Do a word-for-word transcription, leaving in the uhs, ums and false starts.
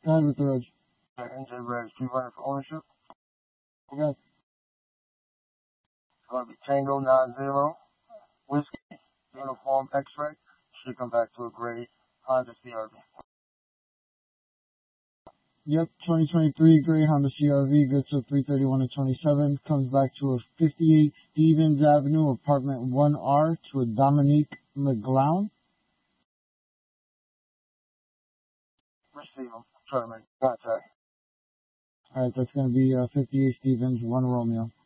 Go ahead with the reg. N J Reg, keep running for ownership. Okay. It's going to be Tango nine zero, Whiskey, Uniform X-Ray. Should come back to a gray Honda C R V. Yep, twenty twenty-three gray Honda C R V, good till three thirty-one to twenty-seven, comes back to a fifty-eight Stevens Avenue, apartment one R, to a Dominique McGlown. Receive them. Try to make contact. Alright, that's going to be uh, fifty-eight Stevens, one Romeo.